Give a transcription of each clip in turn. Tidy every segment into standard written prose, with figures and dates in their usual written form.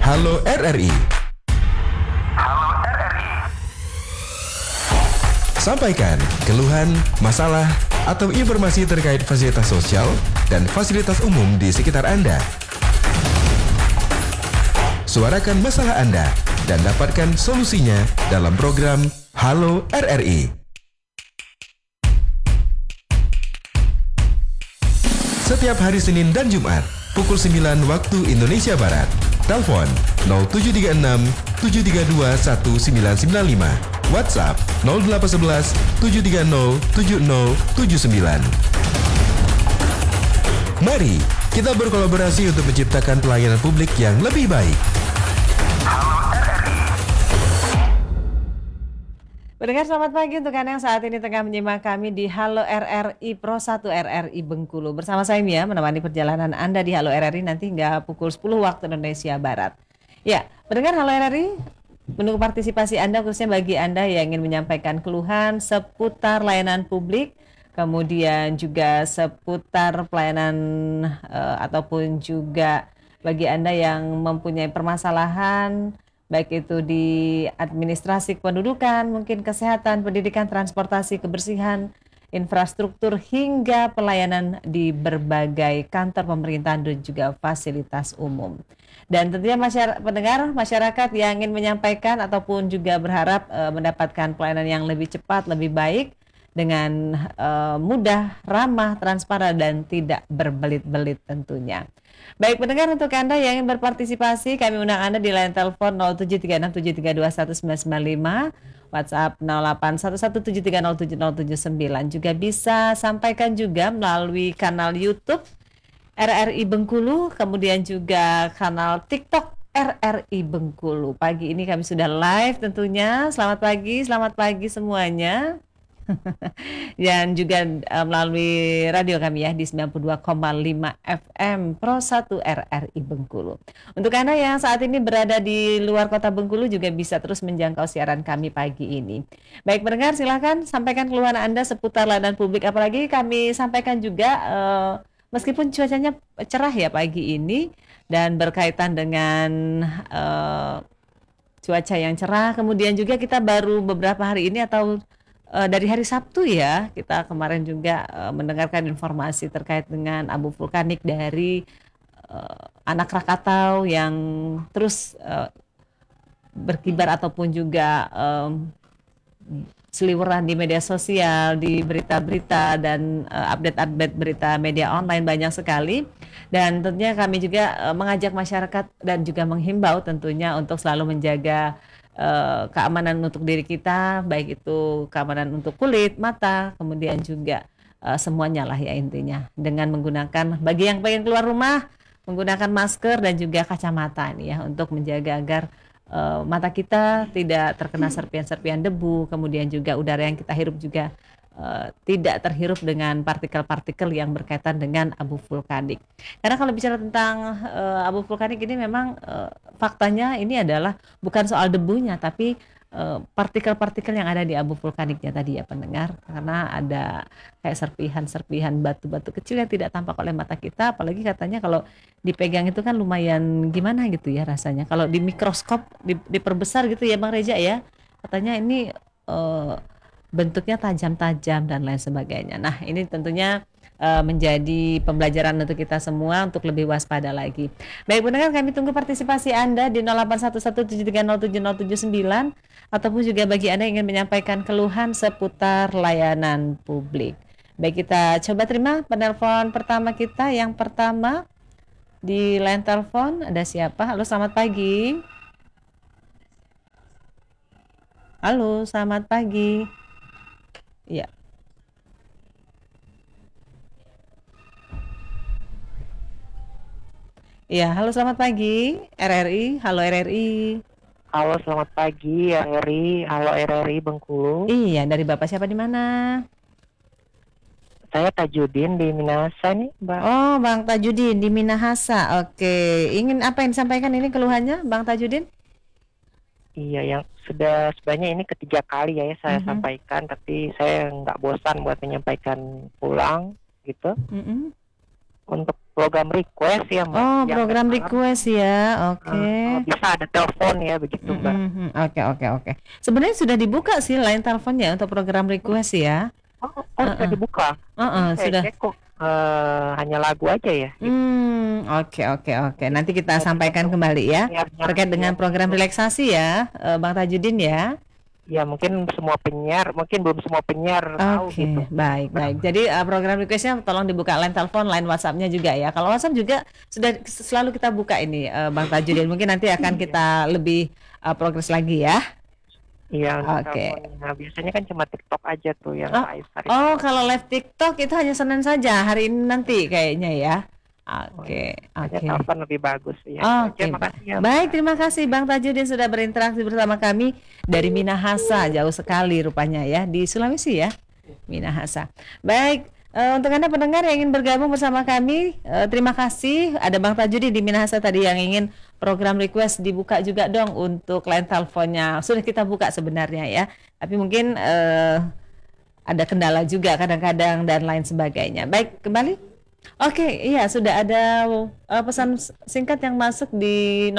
Halo RRI. Sampaikan keluhan, masalah, atau informasi terkait fasilitas sosial dan fasilitas umum di sekitar Anda. Suarakan masalah Anda dan dapatkan solusinya dalam program Halo RRI. Setiap hari Senin dan Jumat, pukul 9 waktu Indonesia Barat. Telepon 0736 732 1995. WhatsApp 0811 730 7079. Mari kita berkolaborasi untuk menciptakan pelayanan publik yang lebih baik. Pendengar selamat pagi untuk Anda yang saat ini tengah menyimak kami di Halo RRI Pro 1 RRI Bengkulu. Bersama saya Mia menemani perjalanan Anda di Halo RRI nanti hingga pukul 10 waktu Indonesia Barat. Ya, pendengar Halo RRI, menunggu partisipasi Anda khususnya bagi Anda yang ingin menyampaikan keluhan seputar layanan publik, kemudian juga seputar pelayanan ataupun juga bagi Anda yang mempunyai permasalahan baik itu di administrasi kependudukan, mungkin kesehatan, pendidikan, transportasi, kebersihan, infrastruktur, hingga pelayanan di berbagai kantor pemerintahan dan juga fasilitas umum. Dan tentunya masyarakat yang ingin menyampaikan ataupun juga berharap mendapatkan pelayanan yang lebih cepat, lebih baik, dengan mudah, ramah, transparan, dan tidak berbelit-belit tentunya. Baik pendengar, untuk Anda yang ingin berpartisipasi, kami undang Anda di line telepon 0736732199, WhatsApp 0811730779. Juga bisa sampaikan juga melalui kanal YouTube RRI Bengkulu, kemudian juga kanal TikTok RRI Bengkulu. Pagi ini kami sudah live tentunya. Selamat pagi semuanya. Dan juga melalui radio kami ya di 92,5 FM Pro 1 RRI Bengkulu. Untuk Anda yang saat ini berada di luar kota Bengkulu juga bisa terus menjangkau siaran kami pagi ini. Baik pendengar, silakan sampaikan keluhan Anda seputar layanan publik. Apalagi kami sampaikan juga meskipun cuacanya cerah ya pagi ini dan berkaitan dengan cuaca yang cerah, kemudian juga kita baru beberapa hari ini atau dari hari Sabtu ya, kita kemarin juga mendengarkan informasi terkait dengan abu vulkanik dari anak Krakatau yang terus berkibar ataupun juga seliweran di media sosial, di berita-berita dan update-update berita media online banyak sekali. Dan tentunya kami juga mengajak masyarakat dan juga menghimbau tentunya untuk selalu menjaga keamanan untuk diri kita, baik itu keamanan untuk kulit, mata, kemudian juga semuanya lah ya intinya. Dengan menggunakan, bagi yang pengen keluar rumah, menggunakan masker dan juga kacamata nih ya, untuk menjaga agar mata kita tidak terkena serpian-serpian debu, kemudian juga udara yang kita hirup juga tidak terhirup dengan partikel-partikel yang berkaitan dengan abu vulkanik. Karena kalau bicara tentang abu vulkanik ini memang faktanya ini adalah bukan soal debunya, tapi partikel-partikel yang ada di abu vulkaniknya tadi ya pendengar. Karena ada kayak serpihan-serpihan batu-batu kecil yang tidak tampak oleh mata kita, apalagi katanya kalau dipegang itu kan lumayan gimana gitu ya rasanya. Kalau di mikroskop diperbesar gitu ya Bang Reja ya, katanya ini bentuknya tajam-tajam dan lain sebagainya. Nah ini tentunya menjadi pembelajaran untuk kita semua untuk lebih waspada lagi. Baik pendengar, kami tunggu partisipasi Anda di 0811730779 ataupun juga bagi Anda yang ingin menyampaikan keluhan seputar layanan publik. Baik, kita coba terima penelpon pertama kita. Yang pertama di line telepon ada siapa? Halo, selamat pagi. Halo, selamat pagi. Iya. Iya, halo selamat pagi RRI. Halo RRI. Halo, selamat pagi RRI. Halo RRI Bengkulu. Iya, dari Bapak siapa di mana? Saya Tajudin di Minahasa nih, Mbak. Oh, Bang Tajudin di Minahasa. Oke, ingin apa yang disampaikan ini keluhannya, Bang Tajudin? Iya, yang sudah sebenarnya ini ketiga kali ya saya sampaikan, tapi saya nggak bosan buat menyampaikan ulang gitu. Untuk program request ya Mbak. Oh, Yang program memang, request ya. Oke. bisa ada telepon ya begitu Mbak. Oke. Sebenarnya sudah dibuka sih line teleponnya untuk program request ya. Sudah Heeh. dibuka. Saya Sudah. cek kok hanya lagu aja ya. Oke. Nanti kita sampaikan kembali ya terkait dengan program relaksasi ya, Bang Tajudin ya. Ya mungkin belum semua penyiar tahu Oke, gitu. baik. Jadi program requestnya tolong dibuka line telepon, line WhatsApp-nya juga ya. Kalau WhatsApp juga sudah selalu kita buka ini, Bang Tajudin. Mungkin nanti akan kita lebih progres lagi ya. Iya, untuk Oke. teleponnya. Biasanya kan cuma TikTok aja tuh yang Oh, live hari oh, ini. kalau live TikTok itu hanya Senin saja, hari ini nanti kayaknya ya. Oke. Hanya telepon lebih bagus ya. Oke, Oke, makasih ya. baik, terima kasih Bang Tajudin sudah berinteraksi bersama kami dari Minahasa, jauh sekali rupanya ya, di Sulawesi ya, Minahasa. Baik, untuk Anda pendengar yang ingin bergabung bersama kami, terima kasih. Ada Bang Tajudin di Minahasa tadi yang ingin program request dibuka juga dong untuk line teleponnya. Sudah kita buka sebenarnya ya, tapi mungkin ada kendala juga kadang-kadang dan lain sebagainya. Baik, kembali. Oke, iya sudah ada pesan singkat yang masuk di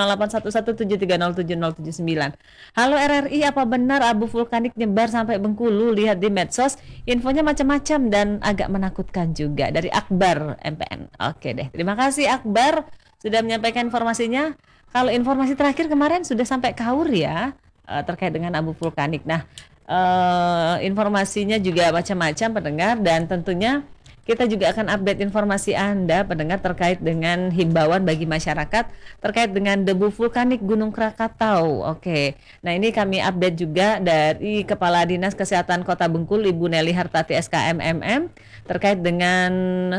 081173070079. Halo RRI, apa benar abu vulkanik nyebar sampai Bengkulu? Lihat di medsos, infonya macam-macam dan agak menakutkan juga. Dari Akbar MPN. Oke deh, terima kasih Akbar sudah menyampaikan informasinya. Kalau informasi terakhir kemarin sudah sampai Kaur ya, terkait dengan abu vulkanik. Nah, informasinya juga macam-macam pendengar, dan tentunya kita juga akan update informasi Anda pendengar terkait dengan himbauan bagi masyarakat terkait dengan debu vulkanik Gunung Krakatau. Oke. Nah, ini kami update juga dari Kepala Dinas Kesehatan Kota Bengkulu Ibu Nelly Hartati SKM MM terkait dengan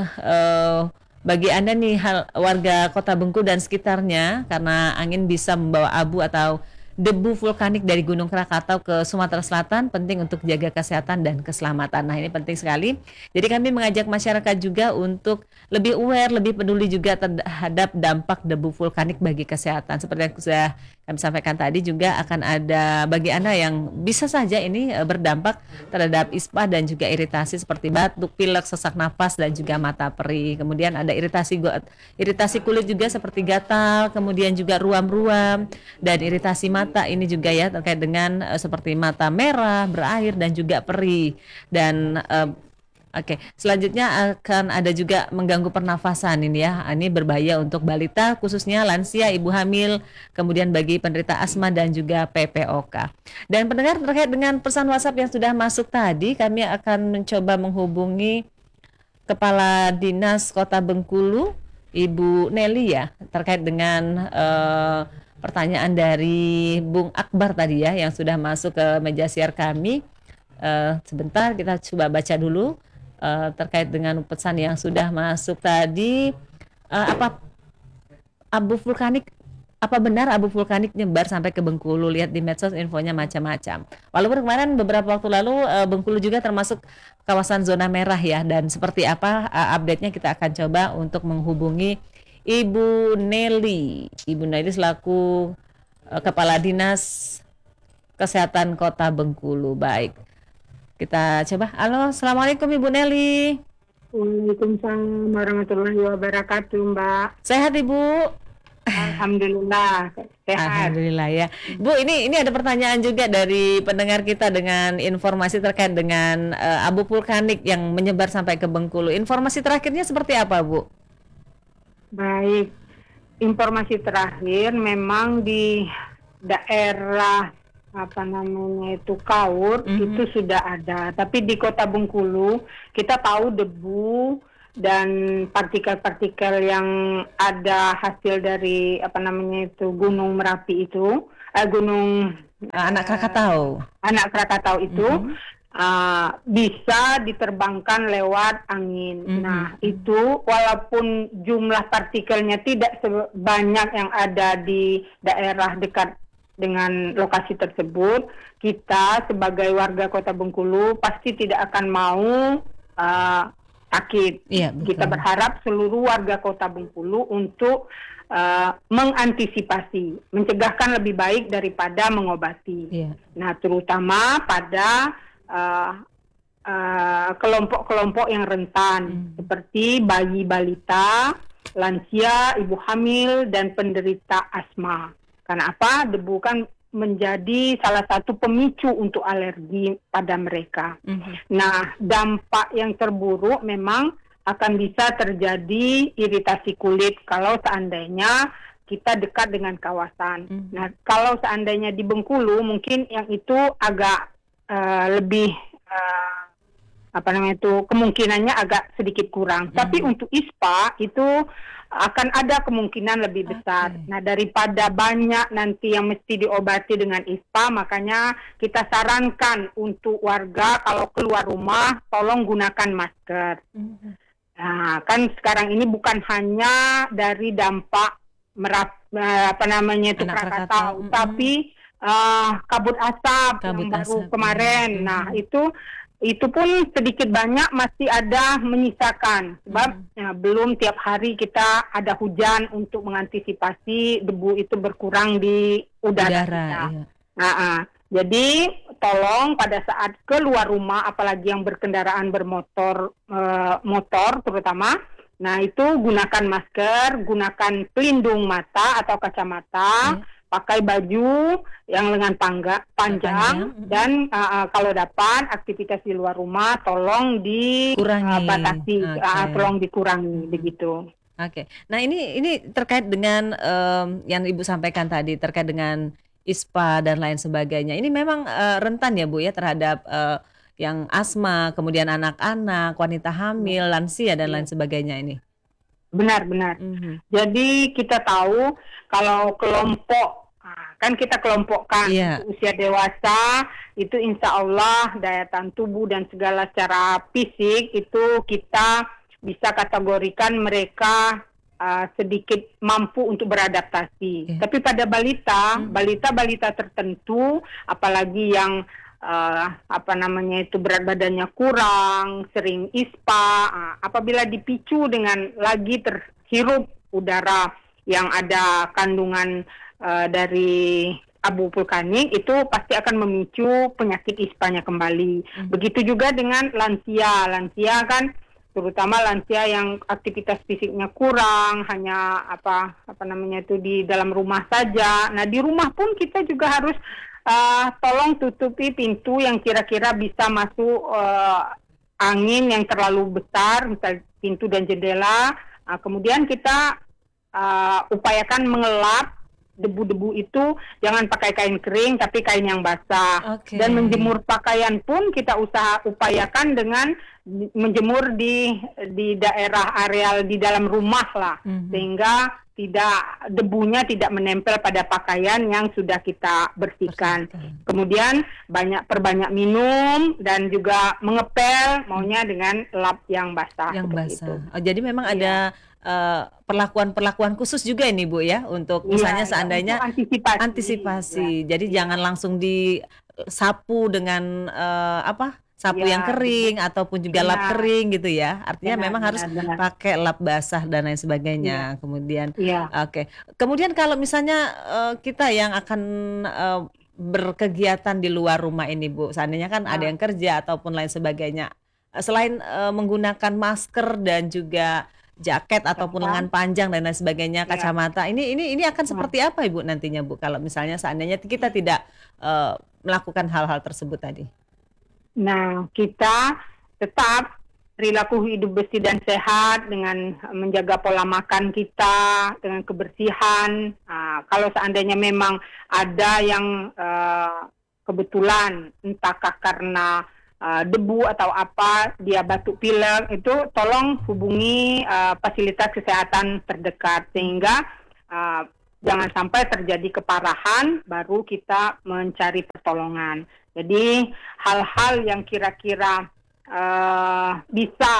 bagi Anda nih warga Kota Bengkulu dan sekitarnya, karena angin bisa membawa abu atau debu vulkanik dari Gunung Krakatau ke Sumatera Selatan, penting untuk jaga kesehatan dan keselamatan. Nah, ini penting sekali. Jadi kami mengajak masyarakat juga untuk lebih aware, lebih peduli juga terhadap dampak debu vulkanik bagi kesehatan. Seperti yang sudah kami sampaikan tadi, juga akan ada bagi Anda yang bisa saja ini berdampak terhadap ispa dan juga iritasi seperti batuk, pilek, sesak napas dan juga mata perih. Kemudian ada iritasi kulit juga seperti gatal, kemudian juga ruam-ruam dan iritasi mata ini juga ya, terkait dengan seperti mata merah, berair dan juga perih. Dan selanjutnya akan ada juga mengganggu pernafasan ini ya. Ini berbahaya untuk balita, khususnya lansia, ibu hamil, kemudian bagi penderita asma dan juga PPOK. Dan pendengar, terkait dengan pesan WhatsApp yang sudah masuk tadi, kami akan mencoba menghubungi Kepala Dinas Kota Bengkulu, Ibu Nelly ya, terkait dengan pertanyaan dari Bung Akbar tadi ya, yang sudah masuk ke meja siar kami. Sebentar, kita coba baca dulu terkait dengan pesan yang sudah masuk tadi. Apa benar abu vulkanik nyebar sampai ke Bengkulu? Lihat di medsos, infonya macam-macam. Walaupun kemarin beberapa waktu lalu Bengkulu juga termasuk kawasan zona merah ya, dan seperti apa update-nya kita akan coba untuk menghubungi Ibu Nelly selaku Kepala Dinas Kesehatan Kota Bengkulu. Baik, kita coba. Halo, assalamualaikum Ibu Nelly. Waalaikumsalam warahmatullahi wabarakatuh, Mbak. Sehat Ibu? Alhamdulillah sehat. Alhamdulillah ya, Bu. Ini ada pertanyaan juga dari pendengar kita dengan informasi terkait dengan abu vulkanik yang menyebar sampai ke Bengkulu. Informasi terakhirnya seperti apa, Bu? Baik, informasi terakhir memang di daerah Kaur itu sudah ada, tapi di Kota Bengkulu kita tahu debu dan partikel-partikel yang ada hasil dari Gunung Merapi itu, Gunung Anak Krakatau itu bisa diterbangkan lewat angin. Nah, itu walaupun jumlah partikelnya tidak sebanyak yang ada di daerah dekat dengan lokasi tersebut, kita sebagai warga Kota Bengkulu pasti tidak akan mau sakit. Iya, kita berharap seluruh warga Kota Bengkulu untuk mengantisipasi, mencegahkan lebih baik daripada mengobati. Iya. Nah, terutama pada kelompok-kelompok yang rentan seperti bayi balita, lansia, ibu hamil, dan penderita asma. Karena apa? Debu kan menjadi salah satu pemicu untuk alergi pada mereka. Nah, dampak yang terburuk memang akan bisa terjadi iritasi kulit kalau seandainya kita dekat dengan kawasan. Nah, kalau seandainya di Bengkulu mungkin yang itu agak lebih kemungkinannya agak sedikit kurang. Tapi untuk ISPA itu akan ada kemungkinan lebih besar. Nah, daripada banyak nanti yang mesti diobati dengan ISPA, makanya kita sarankan untuk warga kalau keluar rumah tolong gunakan masker. Nah, kan sekarang ini bukan hanya dari dampak Krakatau, tapi kabut asap yang baru kemarin. Nah, itu pun sedikit banyak masih ada menyisakan sebab belum tiap hari kita ada hujan untuk mengantisipasi debu itu berkurang di udara kita. Iya. Jadi tolong pada saat keluar rumah, apalagi yang berkendaraan bermotor, motor terutama, nah itu gunakan masker, gunakan pelindung mata atau kacamata. Pakai baju yang lengan panjang dan kalau dapat aktivitas di luar rumah tolong dibatasi, tolong dikurangi begitu. Oke. Nah, ini terkait dengan yang Ibu sampaikan tadi terkait dengan ISPA dan lain sebagainya. Ini memang rentan ya Bu ya terhadap yang asma, kemudian anak-anak, wanita hamil, lansia dan lain sebagainya ini. Benar. Jadi kita tahu kalau kelompok, kan kita kelompokkan usia dewasa, itu insya Allah daya tahan tubuh dan segala secara fisik itu kita bisa kategorikan mereka sedikit mampu untuk beradaptasi. Tapi pada balita tertentu, apalagi yang berat badannya kurang, sering ISPA, apabila dipicu dengan lagi terhirup udara yang ada kandungan dari abu vulkanik, itu pasti akan memicu penyakit ISPA-nya kembali. Begitu juga dengan lansia kan, terutama lansia yang aktivitas fisiknya kurang, hanya di dalam rumah saja. Nah, di rumah pun kita juga harus tolong tutupi pintu yang kira-kira bisa masuk angin yang terlalu besar, misalnya pintu dan jendela. Kemudian kita upayakan mengelap debu-debu itu, jangan pakai kain kering tapi kain yang basah. Dan menjemur pakaian pun kita upayakan dengan menjemur di daerah areal di dalam rumah lah, sehingga debunya tidak menempel pada pakaian yang sudah kita bersihkan. Kemudian perbanyak minum dan juga mengepel, maunya dengan lap yang basah. Jadi memang ada perlakuan khusus juga ini Bu ya untuk misalnya seandainya antisipasi. Jadi jangan langsung disapu dengan sapu yang kering ataupun juga lap kering gitu ya. Artinya memang harus pakai lap basah dan lain sebagainya. Kemudian kemudian kalau misalnya kita yang akan berkegiatan di luar rumah ini Bu, seandainya kan ada yang kerja ataupun lain sebagainya, selain menggunakan masker dan juga jaket ataupun lengan panjang dan lain sebagainya, kacamata, ini akan seperti apa Ibu nantinya Bu kalau misalnya seandainya kita tidak melakukan hal-hal tersebut tadi? Nah, kita tetap perilaku hidup bersih dan sehat dengan menjaga pola makan kita, dengan kebersihan. Kalau seandainya memang ada yang kebetulan entahkah karena debu atau apa dia batuk pilek, itu tolong hubungi fasilitas kesehatan terdekat sehingga jangan sampai terjadi keparahan baru kita mencari pertolongan. Jadi hal-hal yang kira-kira bisa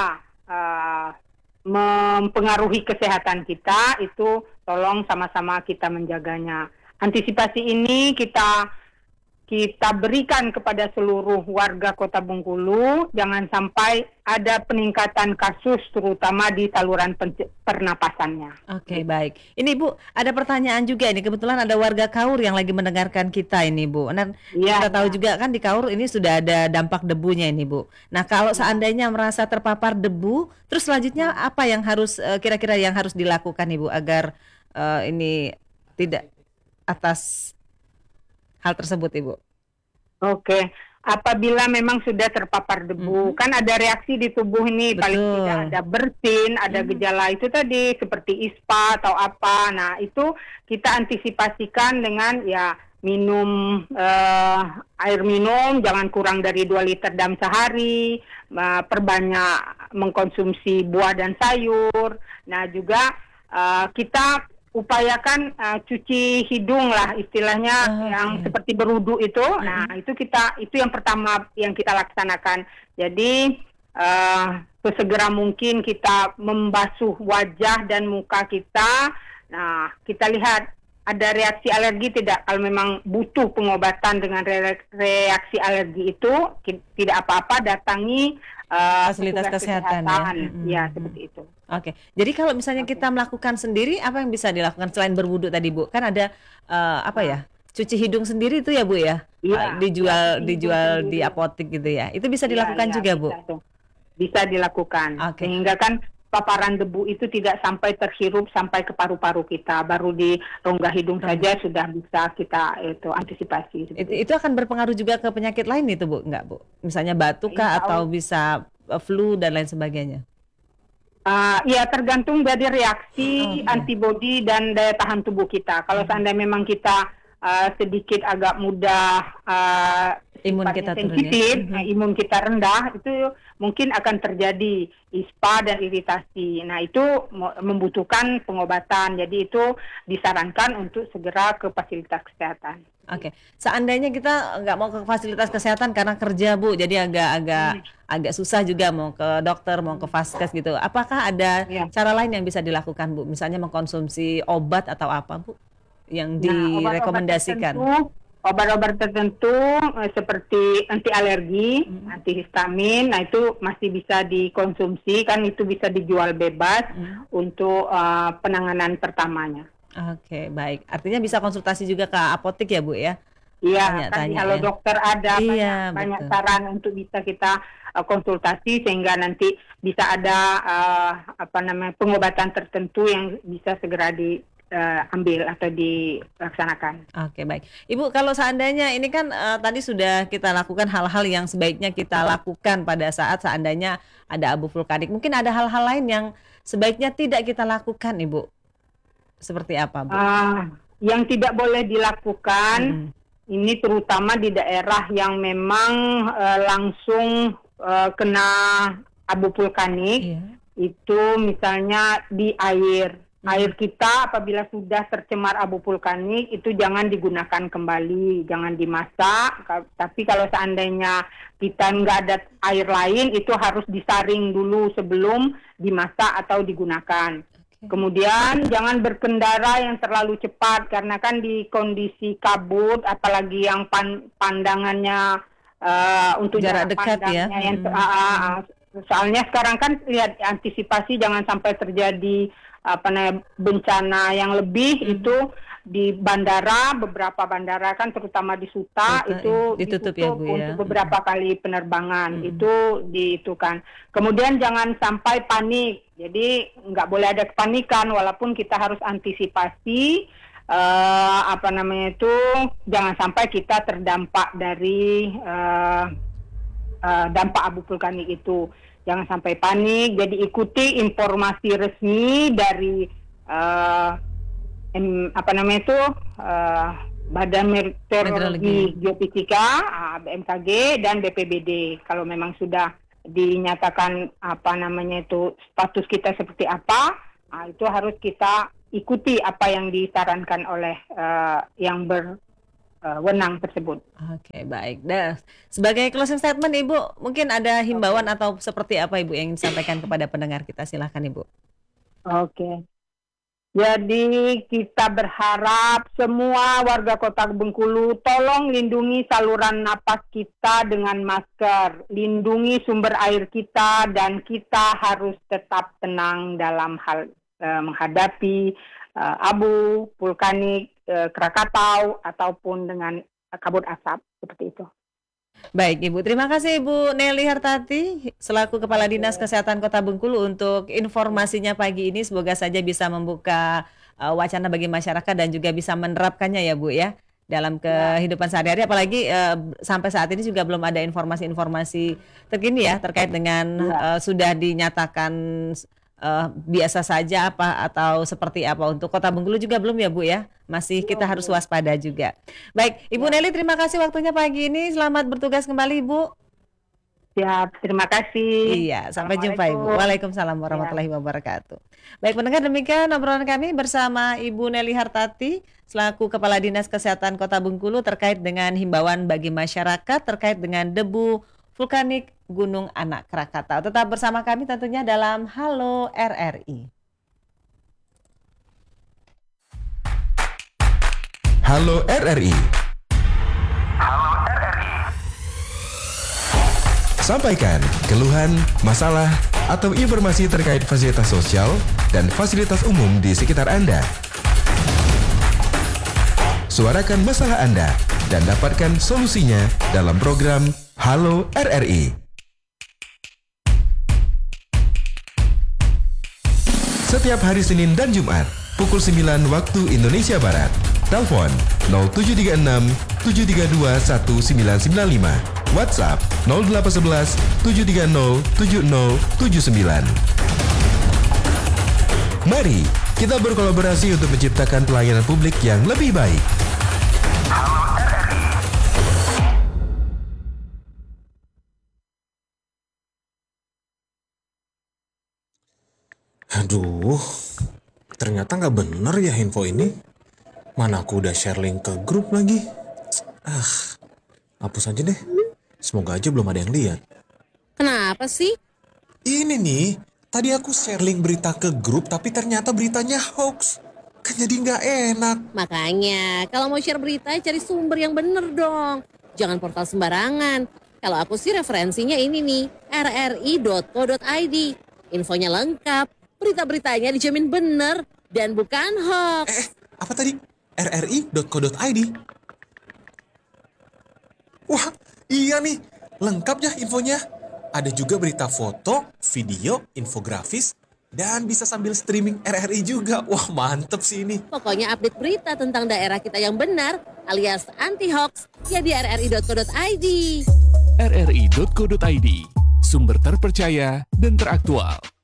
mempengaruhi kesehatan kita itu tolong sama-sama kita menjaganya. Antisipasi ini kita kita berikan kepada seluruh warga Kota Bengkulu, jangan sampai ada peningkatan kasus terutama di saluran pernapasannya. Oke, baik. Ini Bu, ada pertanyaan juga ini. Kebetulan ada warga Kaur yang lagi mendengarkan kita ini, Bu. Dan Iya, kita tahu juga kan di Kaur ini sudah ada dampak debunya ini, Bu. Nah, kalau seandainya merasa terpapar debu, terus selanjutnya apa yang harus kira-kira yang harus dilakukan, Ibu, agar ini tidak atas hal tersebut, Ibu? Oke. Apabila memang sudah terpapar debu, kan ada reaksi di tubuh ini, paling Betul. tidak ada bersin, ada gejala itu tadi seperti ispa atau apa. Nah, itu kita antisipasikan dengan ya minum air minum jangan kurang dari 2 liter dalam sehari, perbanyak mengkonsumsi buah dan sayur. Nah, juga kita upayakan cuci hidung lah istilahnya yang seperti berwudu itu. Nah, itu yang pertama yang kita laksanakan. Jadi sesegera mungkin kita membasuh wajah dan muka kita. Nah, kita lihat ada reaksi alergi tidak. Kalau memang butuh pengobatan dengan reaksi alergi itu, tidak apa-apa, datangi Fasilitas petugas kesehatan ya, seperti itu. Oke, jadi kalau misalnya kita melakukan sendiri, apa yang bisa dilakukan selain berwudu tadi, Bu? Kan ada cuci hidung sendiri itu ya, Bu ya? Iya, Dijual di apotek gitu ya. Itu bisa dilakukan juga, Bu? Bisa dilakukan. Oke. Sehingga kan paparan debu itu tidak sampai terhirup sampai ke paru-paru kita. Baru di rongga hidung saja sudah bisa kita antisipasi. Itu akan berpengaruh juga ke penyakit lain itu, Bu? Enggak, Bu? Misalnya batuk kah atau bisa flu dan lain sebagainya? Ya tergantung dari reaksi antibodi dan daya tahan tubuh kita. Kalau seandainya memang kita sedikit agak mudah Imun kita turun, sensitif, imun kita rendah, itu mungkin akan terjadi ispa dan iritasi. Nah, itu membutuhkan pengobatan. Jadi itu disarankan untuk segera ke fasilitas kesehatan. Oke, seandainya kita nggak mau ke fasilitas kesehatan karena kerja, Bu, jadi agak susah juga mau ke dokter, mau ke vaskes gitu. Apakah ada cara lain yang bisa dilakukan, Bu? Misalnya mengkonsumsi obat atau apa, Bu, yang direkomendasikan? Obat-obat tertentu seperti anti alergi, antihistamin, nah itu masih bisa dikonsumsi, kan itu bisa dijual bebas untuk penanganan pertamanya. Oke, baik. Artinya bisa konsultasi juga ke apotek ya, Bu ya? Iya, kan kalau dokter ada banyak betul. saran untuk bisa kita konsultasi sehingga nanti bisa ada pengobatan tertentu yang bisa segera diambil atau dilaksanakan. Oke, baik. Ibu, kalau seandainya ini kan tadi sudah kita lakukan hal-hal yang sebaiknya kita lakukan pada saat seandainya ada abu vulkanik. Mungkin ada hal-hal lain yang sebaiknya tidak kita lakukan, Ibu. Seperti apa, Bu? Yang tidak boleh dilakukan, ini terutama di daerah yang memang langsung kena abu vulkanik, itu misalnya di air kita apabila sudah tercemar abu vulkanik itu jangan digunakan kembali, jangan dimasak. Tapi kalau seandainya kita nggak ada air lain, itu harus disaring dulu sebelum dimasak atau digunakan. Kemudian jangan berkendara yang terlalu cepat karena kan di kondisi kabut, apalagi yang pandangannya untuk jarak dekat ya. Soalnya sekarang kan lihat antisipasi jangan sampai terjadi bencana yang lebih itu di bandara, beberapa bandara kan terutama di Suta itu ditutup ya, Bu, untuk beberapa kali penerbangan itu kan. Kemudian jangan sampai panik. Jadi nggak boleh ada kepanikan walaupun kita harus antisipasi jangan sampai kita terdampak dari dampak abu vulkanik itu. Jangan sampai panik. Jadi ikuti informasi resmi dari Badan Meteorologi Geofisika, BMKG dan BPBD. Kalau memang sudah dinyatakan status kita seperti apa, itu harus kita ikuti apa yang disarankan oleh yang berwenang tersebut. Oke, baik. Nah, sebagai closing statement, Ibu, mungkin ada himbauan atau seperti apa, Ibu, yang ingin disampaikan kepada pendengar kita? Silahkan, Ibu. Oke. Jadi kita berharap semua warga Kota Bengkulu tolong lindungi saluran napas kita dengan masker, lindungi sumber air kita, dan kita harus tetap tenang dalam hal menghadapi abu vulkanik, Krakatau ataupun dengan kabut asap seperti itu. Baik Ibu, terima kasih Ibu Nelly Hartati selaku Kepala Dinas Kesehatan Kota Bengkulu untuk informasinya pagi ini. Semoga saja bisa membuka wacana bagi masyarakat dan juga bisa menerapkannya ya Bu ya dalam kehidupan sehari-hari. Apalagi sampai saat ini juga belum ada informasi-informasi terkini ya terkait dengan sudah dinyatakan biasa saja apa atau seperti apa untuk Kota Bengkulu juga belum ya Bu ya. Masih kita harus waspada juga. Baik, Ibu Nelly terima kasih waktunya pagi ini. Selamat bertugas kembali Ibu. Siap, terima kasih. Iya, sampai jumpa Ibu. Waalaikumsalam warahmatullahi wabarakatuh. Baik, pendengar, demikian obrolan kami bersama Ibu Nelly Hartati selaku Kepala Dinas Kesehatan Kota Bengkulu terkait dengan himbauan bagi masyarakat terkait dengan debu vulkanik Gunung Anak Krakatau. Tetap bersama kami tentunya dalam Halo RRI. Halo RRI. Sampaikan keluhan, masalah, atau informasi terkait fasilitas sosial dan fasilitas umum di sekitar Anda. Suarakan masalah Anda dan dapatkan solusinya dalam program Halo RRI. Setiap hari Senin dan Jumat, pukul 9 waktu Indonesia Barat. Telepon 0736 732 1995. WhatsApp 0811 730 7079. Mari kita berkolaborasi untuk menciptakan pelayanan publik yang lebih baik. Aduh, ternyata nggak bener ya info ini. Mana aku udah share link ke grup lagi. Hapus aja deh. Semoga aja belum ada yang lihat. Kenapa sih? Ini nih, tadi aku share link berita ke grup tapi ternyata beritanya hoax. Kan jadi nggak enak. Makanya, kalau mau share berita cari sumber yang bener dong. Jangan portal sembarangan. Kalau aku sih referensinya ini nih, rri.co.id. Infonya lengkap, berita-beritanya dijamin bener dan bukan hoax. Apa tadi? rri.co.id. Wah, iya nih. Lengkap ya infonya. Ada juga berita foto, video, infografis, dan bisa sambil streaming RRI juga. Wah, mantep sih ini. Pokoknya update berita tentang daerah kita yang benar alias anti-hoax ya di rri.co.id. rri.co.id, sumber terpercaya dan teraktual.